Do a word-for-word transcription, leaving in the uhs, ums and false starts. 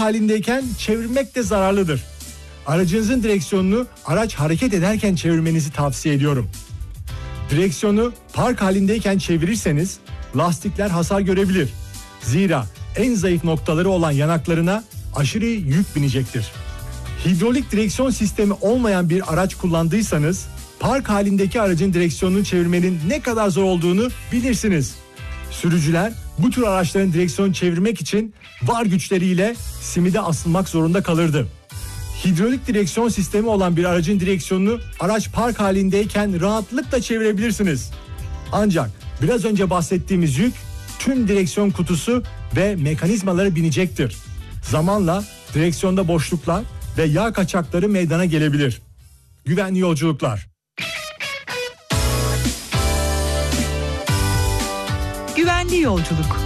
halindeyken çevirmek de zararlıdır. Aracınızın direksiyonunu araç hareket ederken çevirmenizi tavsiye ediyorum. Direksiyonu park halindeyken çevirirseniz lastikler hasar görebilir. Zira en zayıf noktaları olan yanaklarına aşırı yük binecektir. Hidrolik direksiyon sistemi olmayan bir araç kullandıysanız park halindeki aracın direksiyonunu çevirmenin ne kadar zor olduğunu bilirsiniz. Sürücüler bu tür araçların direksiyonu çevirmek için var güçleriyle simide asılmak zorunda kalırdı. Hidrolik direksiyon sistemi olan bir aracın direksiyonunu araç park halindeyken rahatlıkla çevirebilirsiniz. Ancak biraz önce bahsettiğimiz yük tüm direksiyon kutusu ve mekanizmalara binecektir. Zamanla direksiyonda boşluklar ve yağ kaçakları meydana gelebilir. Güvenli yolculuklar. Güvenli yolculuk.